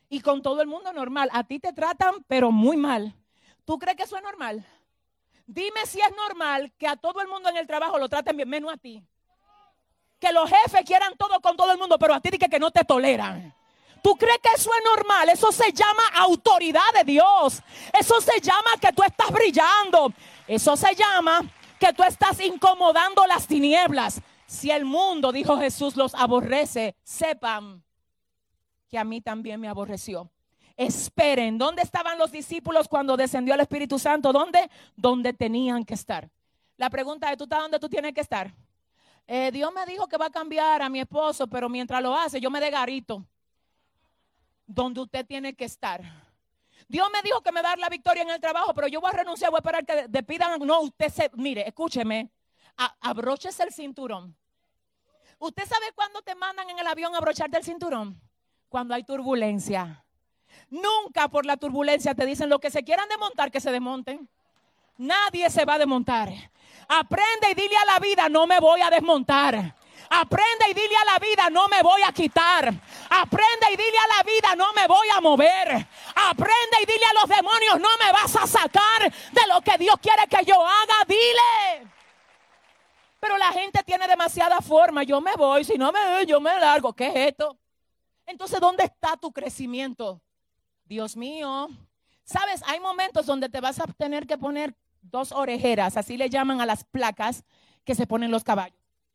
Y con todo el mundo normal. A ti te tratan, pero muy mal. ¿Tú crees que eso es normal? Dime si es normal que a todo el mundo en el trabajo lo traten bien, menos a ti. Que los jefes quieran todo con todo el mundo, pero a ti dicen que no te toleran. ¿Tú crees que eso es normal? Eso se llama autoridad de Dios. Eso se llama que tú estás brillando. Eso se llama que tú estás incomodando las tinieblas. Si el mundo, dijo Jesús, los aborrece, sepan que a mí también me aborreció. Esperen. ¿Dónde estaban los discípulos cuando descendió el Espíritu Santo? ¿Dónde? Donde tenían que estar. La pregunta es, ¿tú estás donde tú tienes que estar? Dios me dijo que va a cambiar a mi esposo, pero mientras lo hace, yo me desgarito. Donde usted tiene que estar. Dios me dijo que me va a dar la victoria en el trabajo, pero yo voy a renunciar, voy a esperar que despidan. No, mire, escúcheme, abróchese el cinturón. ¿Usted sabe cuándo te mandan en el avión a abrocharte el cinturón? Cuando hay turbulencia. Nunca por la turbulencia te dicen lo que se quieran desmontar, que se desmonten. Nadie se va a desmontar. Aprende y dile a la vida, no me voy a desmontar. Aprende y dile a la vida, no me voy a quitar. Aprende y dile a la vida, no me voy a mover. Aprende y dile a los demonios, no me vas a sacar de lo que Dios quiere que yo haga. Dile. Pero la gente tiene demasiada forma. Yo me voy, si no me voy, yo me largo. ¿Qué es esto? Entonces, ¿dónde está tu crecimiento? Dios mío. Sabes, hay momentos donde te vas a tener que poner 2 orejeras, así le llaman a las placas que se ponen los caballos.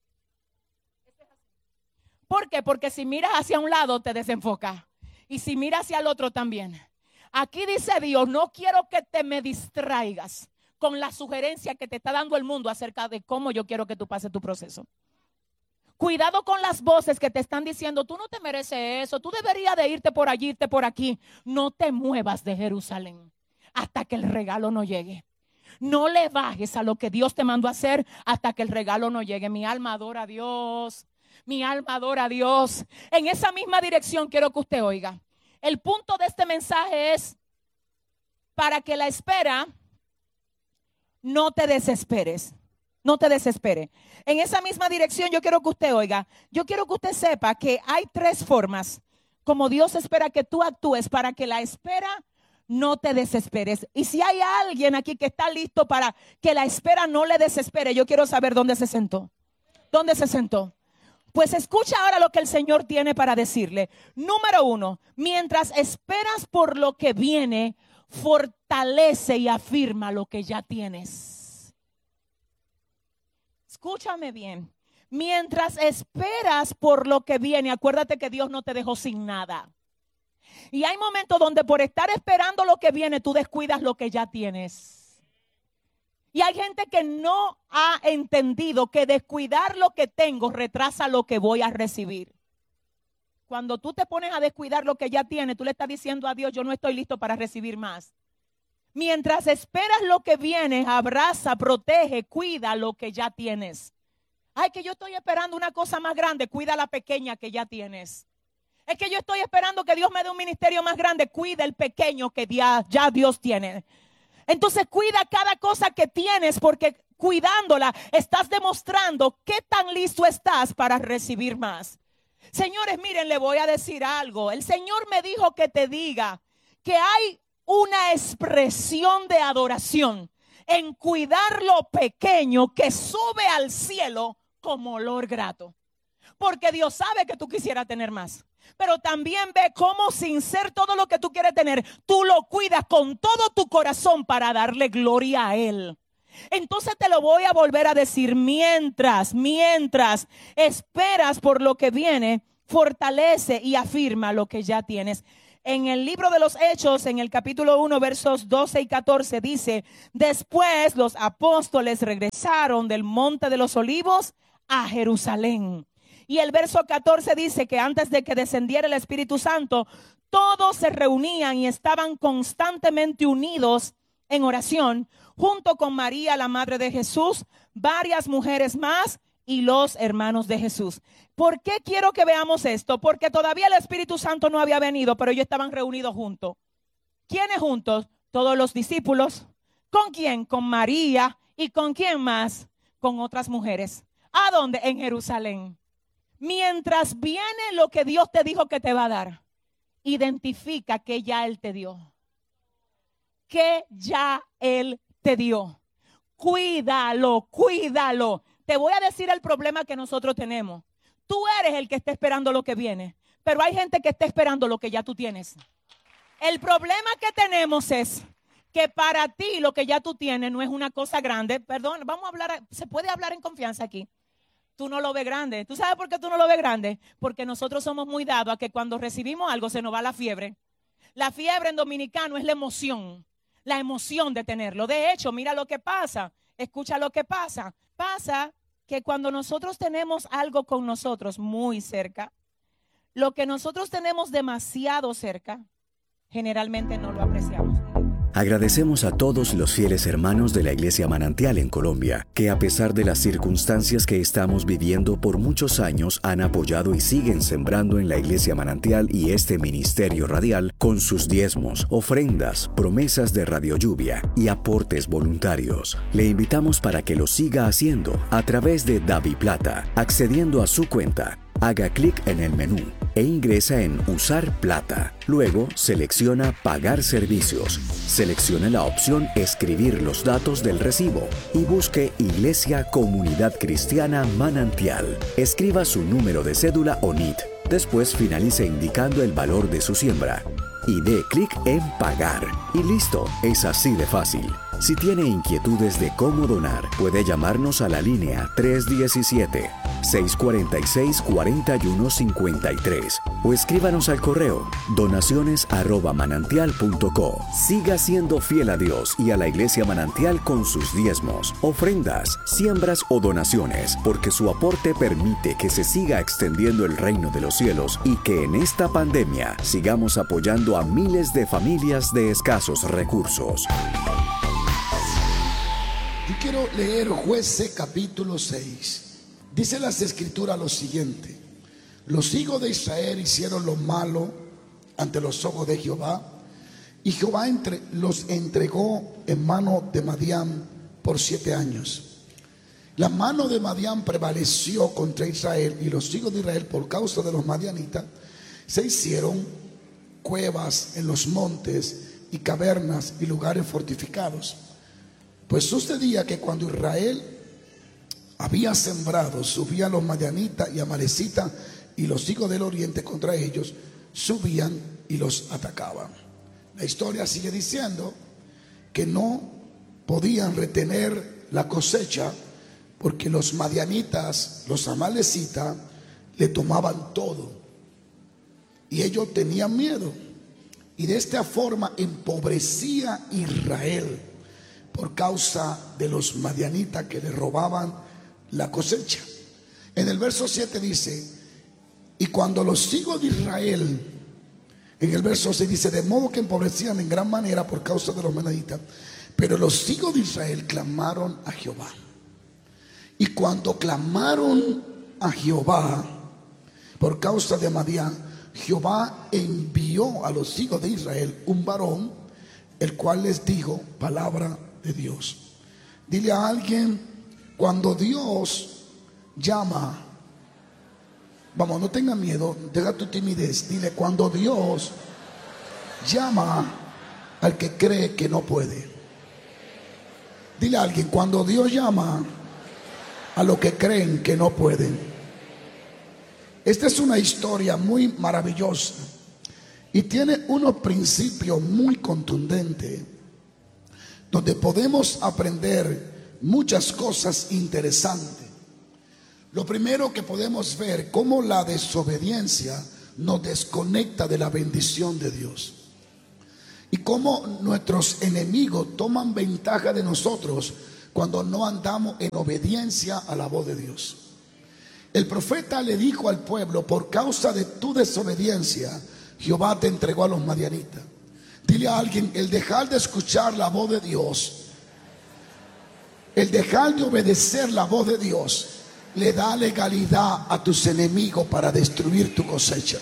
¿Por qué? Porque si miras hacia un lado te desenfoca y si miras hacia el otro también. Aquí dice Dios, no quiero que te me distraigas con la sugerencia que te está dando el mundo acerca de cómo yo quiero que tú pases tu proceso. Cuidado con las voces que te están diciendo, tú no te mereces eso, tú deberías de irte por allí, irte por aquí. No te muevas de Jerusalén hasta que el regalo no llegue. No le bajes a lo que Dios te mandó a hacer hasta que el regalo no llegue. Mi alma adora a Dios. Mi alma adora a Dios. En esa misma dirección quiero que usted oiga. El punto de este mensaje es para que la espera no te desesperes. No te desespere. En esa misma dirección yo quiero que usted oiga. Yo quiero que usted sepa que hay 3 formas como Dios espera que tú actúes para que la espera no te desesperes. Y si hay alguien aquí que está listo para que la espera no le desespere, yo quiero saber dónde se sentó. ¿Dónde se sentó? Pues escucha ahora lo que el Señor tiene para decirle. Número 1, mientras esperas por lo que viene, fortalece y afirma lo que ya tienes. Escúchame bien. Mientras esperas por lo que viene, acuérdate que Dios no te dejó sin nada. Y hay momentos donde por estar esperando lo que viene, tú descuidas lo que ya tienes. Y hay gente que no ha entendido que descuidar lo que tengo retrasa lo que voy a recibir. Cuando tú te pones a descuidar lo que ya tienes, tú le estás diciendo a Dios, yo no estoy listo para recibir más. Mientras esperas lo que viene, abraza, protege, cuida lo que ya tienes. Ay, que yo estoy esperando una cosa más grande, cuida la pequeña que ya tienes. Es que yo estoy esperando que Dios me dé un ministerio más grande, cuida el pequeño que ya Dios tiene. Entonces cuida cada cosa que tienes, porque cuidándola estás demostrando qué tan listo estás para recibir más. Señores, miren, le voy a decir algo. El Señor me dijo que te diga que hay una expresión de adoración en cuidar lo pequeño que sube al cielo como olor grato. Porque Dios sabe que tú quisieras tener más. Pero también ve cómo sin ser todo lo que tú quieres tener, tú lo cuidas con todo tu corazón para darle gloria a Él. Entonces te lo voy a volver a decir. Mientras esperas por lo que viene, fortalece y afirma lo que ya tienes. En el libro de los Hechos, en el capítulo 1, versos 12 y 14, dice: después los apóstoles regresaron del Monte de los Olivos a Jerusalén. Y el verso 14 dice que antes de que descendiera el Espíritu Santo, todos se reunían y estaban constantemente unidos en oración, junto con María, la madre de Jesús, varias mujeres más y los hermanos de Jesús. ¿Por qué quiero que veamos esto? Porque todavía el Espíritu Santo no había venido, pero ellos estaban reunidos juntos. ¿Quiénes juntos? Todos los discípulos. ¿Con quién? Con María. ¿Y con quién más? Con otras mujeres. ¿A dónde? En Jerusalén. Mientras viene lo que Dios te dijo que te va a dar, identifica que ya Él te dio. Que ya Él te dio. Cuídalo, cuídalo. Te voy a decir el problema que nosotros tenemos. Tú eres el que está esperando lo que viene, pero hay gente que está esperando lo que ya tú tienes. El problema que tenemos es que para ti lo que ya tú tienes no es una cosa grande. Perdón, vamos a hablar, se puede hablar en confianza aquí. Tú no lo ves grande. ¿Tú sabes por qué tú no lo ves grande? Porque nosotros somos muy dados a que cuando recibimos algo se nos va la fiebre. La fiebre en dominicano es la emoción de tenerlo. De hecho, mira lo que pasa. Escucha lo que pasa. Pasa que cuando nosotros tenemos algo con nosotros muy cerca, lo que nosotros tenemos demasiado cerca, generalmente no lo apreciamos. Agradecemos a todos los fieles hermanos de la Iglesia Manantial en Colombia, que a pesar de las circunstancias que estamos viviendo por muchos años han apoyado y siguen sembrando en la Iglesia Manantial y este ministerio radial con sus diezmos, ofrendas, promesas de Radio Lluvia y aportes voluntarios. Le invitamos para que lo siga haciendo a través de DaviPlata, accediendo a su cuenta. Haga clic en el menú e ingresa en Usar Plata. Luego selecciona Pagar servicios. Seleccione la opción Escribir los datos del recibo y busque Iglesia Comunidad Cristiana Manantial. Escriba su número de cédula o NIT. Después finalice indicando el valor de su siembra y dé clic en Pagar. Y listo, es así de fácil. Si tiene inquietudes de cómo donar, puede llamarnos a la línea 317-646-4153 o escríbanos al correo donaciones@manantial.co. Siga siendo fiel a Dios y a la Iglesia Manantial con sus diezmos, ofrendas, siembras o donaciones, porque su aporte permite que se siga extendiendo el reino de los cielos y que en esta pandemia sigamos apoyando a miles de familias de escasos recursos. Yo quiero leer Jueces capítulo 6. Dice las escrituras lo siguiente: los hijos de Israel hicieron lo malo ante los ojos de Jehová, y Jehová los entregó en mano de Madián por 7 años. La mano de Madián prevaleció contra Israel, y los hijos de Israel, por causa de los madianitas, se hicieron cuevas en los montes y cavernas y lugares fortificados. Pues sucedía que cuando Israel había sembrado, subían los madianitas y amalecitas y los hijos del oriente contra ellos, subían y los atacaban. La historia sigue diciendo que no podían retener la cosecha porque los madianitas, los amalecitas, le tomaban todo y ellos tenían miedo, y de esta forma empobrecía Israel por causa de los madianitas que le robaban la cosecha. En el verso 7 dice: y cuando los hijos de Israel, en el verso 6 dice, de modo que empobrecían en gran manera por causa de los madianitas, pero los hijos de Israel clamaron a Jehová. Y cuando clamaron a Jehová por causa de Madián, Jehová envió a los hijos de Israel un varón, el cual les dijo palabra de Dios. Dile a alguien: cuando Dios llama, vamos, no tenga miedo, deja tu timidez. Dile: cuando Dios llama al que cree que no puede. Dile a alguien: cuando Dios llama a los que creen que no pueden. Esta es una historia muy maravillosa y tiene unos principios muy contundentes, donde podemos aprender muchas cosas interesantes. Lo primero que podemos ver, cómo la desobediencia nos desconecta de la bendición de Dios, y cómo nuestros enemigos toman ventaja de nosotros cuando no andamos en obediencia a la voz de Dios. El profeta le dijo al pueblo: por causa de tu desobediencia, Jehová te entregó a los madianitas. Dile a alguien: el dejar de escuchar la voz de Dios, el dejar de obedecer la voz de Dios, le da legalidad a tus enemigos para destruir tu cosecha.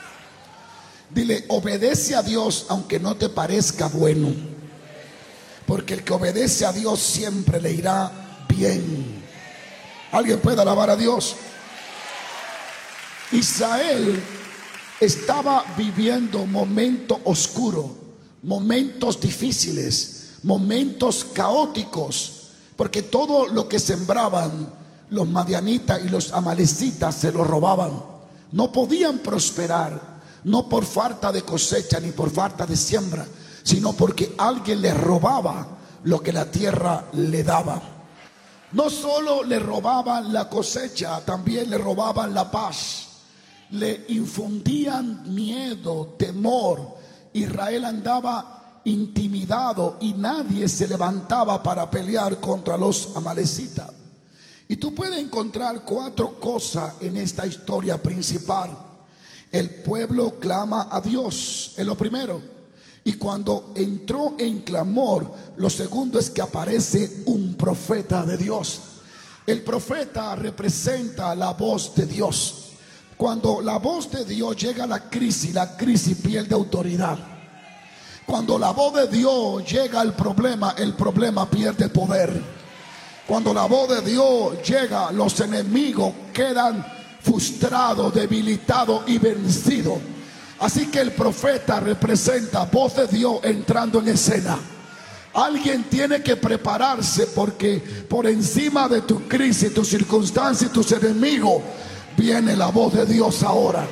Dile: obedece a Dios aunque no te parezca bueno, porque el que obedece a Dios siempre le irá bien. ¿Alguien puede alabar a Dios? Israel estaba viviendo momentos oscuros, momentos difíciles, momentos caóticos, porque todo lo que sembraban los madianitas y los amalecitas se lo robaban. No podían prosperar, no por falta de cosecha ni por falta de siembra, sino porque alguien les robaba lo que la tierra le daba. No solo le robaban la cosecha, también le robaban la paz. Le infundían miedo, temor. Israel andaba intimidado y nadie se levantaba para pelear contra los amalecitas. Y tú puedes encontrar 4 cosas en esta historia principal. El pueblo clama a Dios, es lo primero. Y cuando entró en clamor, lo segundo es que aparece un profeta de Dios. El profeta representa la voz de Dios. Cuando la voz de Dios llega a la crisis pierde autoridad. Cuando la voz de Dios llega al problema, el problema pierde poder. Cuando la voz de Dios llega, los enemigos quedan frustrados, debilitados y vencidos. Así que el profeta representa voz de Dios entrando en escena. Alguien tiene que prepararse, porque por encima de tu crisis, tus circunstancias y tus enemigos viene la voz de Dios ahora.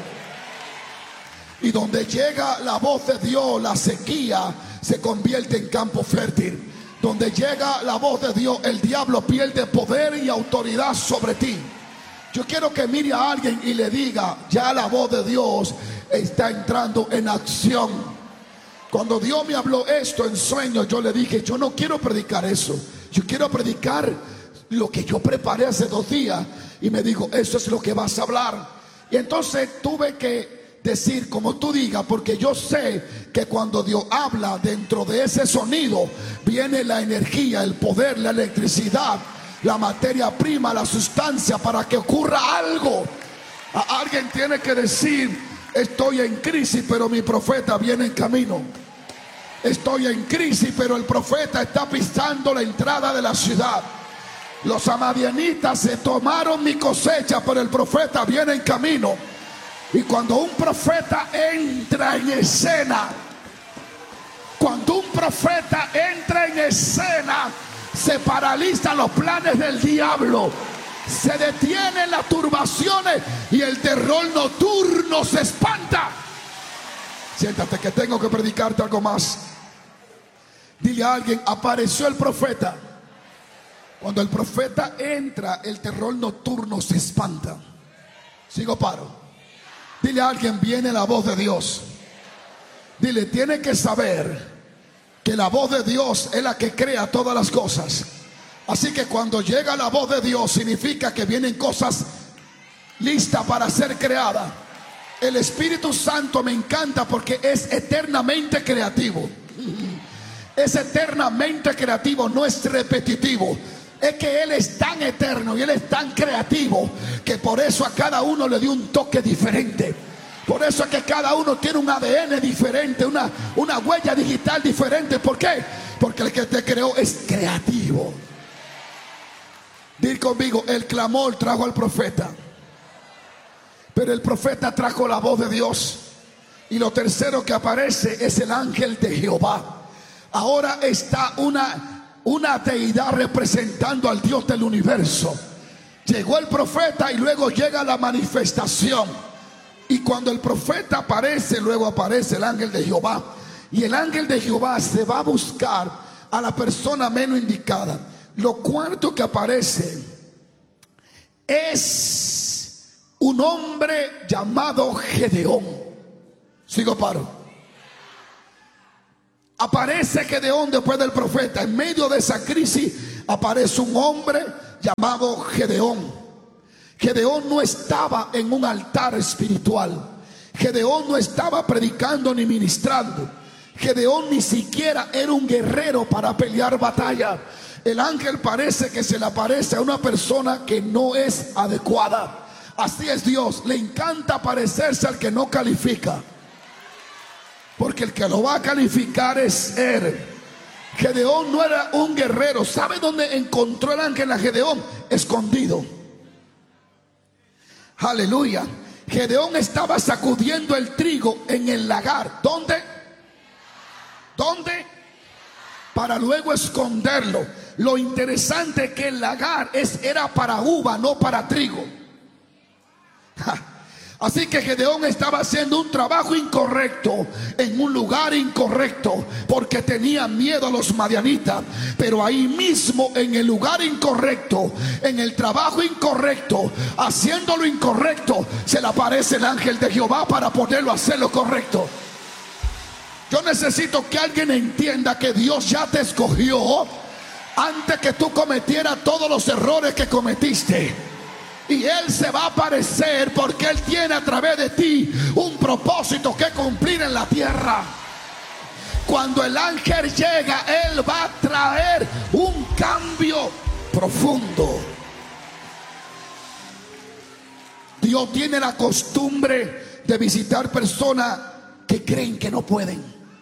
Y donde llega la voz de Dios, la sequía se convierte en campo fértil. Donde llega la voz de Dios, el diablo pierde poder y autoridad sobre ti. Yo quiero que mire a alguien y le diga: ya la voz de Dios está entrando en acción. Cuando Dios me habló esto en sueños, yo le dije: yo no quiero predicar eso, yo quiero predicar lo que yo preparé hace 2 días. Y me dijo: eso es lo que vas a hablar. Y entonces tuve que decir como tú digas, porque yo sé que cuando Dios habla, dentro de ese sonido viene la energía, el poder, la electricidad, la materia prima, la sustancia para que ocurra algo. Alguien tiene que decir: estoy en crisis, pero mi profeta viene en camino. Estoy en crisis, pero el profeta está pisando la entrada de la ciudad. Los amadianitas se tomaron mi cosecha, pero el profeta viene en camino. Y cuando un profeta entra en escena, se paralizan los planes del diablo, se detienen las turbaciones y el terror nocturno se espanta. Siéntate, que tengo que predicarte algo más. Dile a alguien: apareció el profeta. Cuando el profeta entra, el terror nocturno se espanta. Sigo, paro. Dile a alguien: viene la voz de Dios. Dile: tiene que saber que la voz de Dios es la que crea todas las cosas. Así que cuando llega la voz de Dios, significa que vienen cosas listas para ser creadas. El Espíritu Santo me encanta porque es eternamente creativo. Es eternamente creativo, no es repetitivo. Es que Él es tan eterno y Él es tan creativo que por eso a cada uno le dio un toque diferente. Por eso es que cada uno tiene un ADN diferente, una huella digital diferente. ¿Por qué? Porque el que te creó es creativo. Dile conmigo: el clamor trajo al profeta, pero el profeta trajo la voz de Dios. Y lo tercero que aparece es el ángel de Jehová. Ahora está una deidad representando al Dios del universo. Llegó el profeta y luego llega la manifestación. Y cuando el profeta aparece, luego aparece el ángel de Jehová. Y el ángel de Jehová se va a buscar a la persona menos indicada. Lo cuarto que aparece es un hombre llamado Gedeón. Sigo, paro. Aparece Gedeón después del profeta. En medio de esa crisis aparece un hombre llamado Gedeón. Gedeón no estaba en un altar espiritual. Gedeón no estaba predicando ni ministrando. Gedeón ni siquiera era un guerrero para pelear batalla. El ángel parece que se le aparece a una persona que no es adecuada. Así es Dios, le encanta parecerse al que no califica, porque el que lo va a calificar es Él. Gedeón no era un guerrero. ¿Sabe dónde encontró el ángel a Gedeón? Escondido. Aleluya. Gedeón estaba sacudiendo el trigo en el lagar. ¿Dónde? ¿Dónde? Para luego esconderlo. Lo interesante es que el lagar era para uva, no para trigo. Así que Gedeón estaba haciendo un trabajo incorrecto en un lugar incorrecto, porque tenía miedo a los madianitas. Pero ahí mismo, en el lugar incorrecto, en el trabajo incorrecto, haciendo lo incorrecto, se le aparece el ángel de Jehová para ponerlo a hacer lo correcto. Yo necesito que alguien entienda que Dios ya te escogió antes que tú cometieras todos los errores que cometiste. Y Él se va a aparecer porque Él tiene a través de ti un propósito que cumplir en la tierra. Cuando el ángel llega, Él va a traer un cambio profundo. Dios tiene la costumbre de visitar personas que creen que no pueden.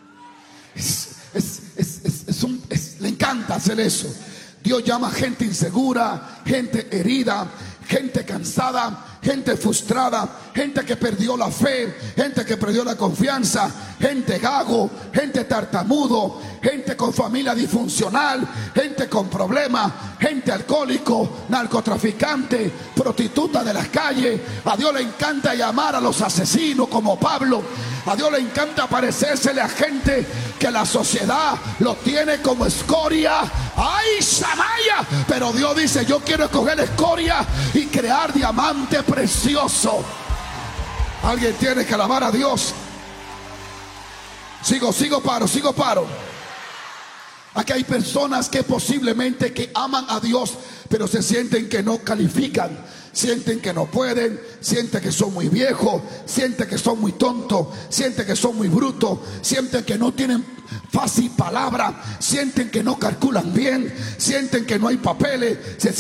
Le encanta hacer eso. Dios llama gente insegura, gente herida, gente cansada, gente frustrada, gente que perdió la fe, gente que perdió la confianza, gente gago, gente tartamudo, gente con familia disfuncional, gente con problemas, gente alcohólico, narcotraficante, prostituta de las calles. A Dios le encanta llamar a los asesinos como Pablo. A Dios le encanta aparecérsele a gente que la sociedad lo tiene como escoria. ¡Ay, Samaya! Pero Dios dice: yo quiero escoger escoria y crear diamante precioso. Alguien tiene que alabar a Dios. Sigo paro. Aquí hay personas que posiblemente que aman a Dios, pero se sienten que no califican, sienten que no pueden, sienten que son muy viejos, sienten que son muy tontos, sienten que son muy brutos, sienten que no tienen fácil palabra, sienten que no calculan bien, sienten que no hay papeles,